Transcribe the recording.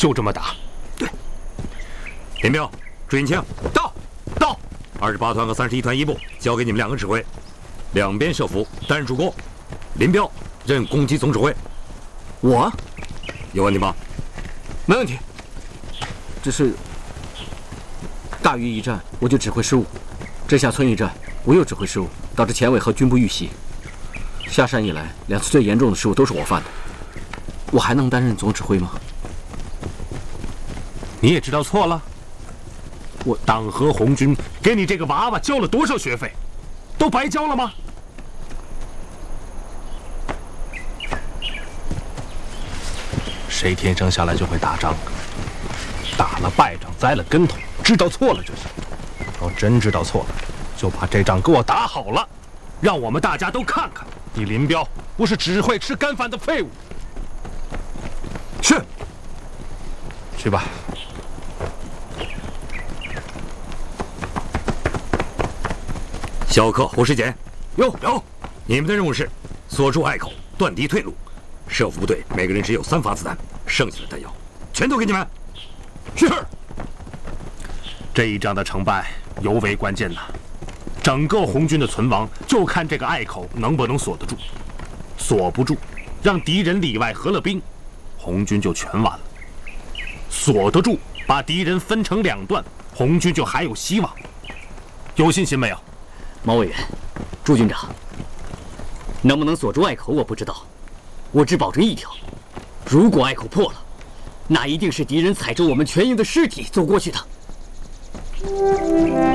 就这么打。 对。 林彪，朱引清， 到。 28团和31团一部交给你们2个指挥，两边设伏，担任主攻。林彪任攻击总指挥。 我有问题吗？ 没问题。 只是大于一战我就指挥失误，这下村一战我又指挥失误，导致前委和军部遇袭。下山以来2次最严重的失误都是我犯的，我还能担任总指挥吗？ 你也知道错了。 我党和红军给你这个娃娃交了多少学费，都白交了吗？谁天生下来就会打仗？打了败仗，栽了跟头，知道错了就行。要真知道错了，就把这仗给我打好了，让我们大家都看看，你林彪不是只会吃干饭的废物。去，去吧。 小克、胡世简， 有， 你们的任务是锁住隘口，断敌退路。设伏部队每个人只有3发子弹，剩下的弹药全都给你们。 是。这一仗的成败尤为关键呐，整个红军的存亡就看这个隘口能不能锁得住。锁不住，让敌人里外合了兵，红军就全完了。锁得住，把敌人分成2段，红军就还有希望。有信心没有？ 毛委员，朱军长，能不能锁住隘口我不知道，我只保证一条：如果隘口破了，那一定是敌人踩着我们全营的尸体走过去的。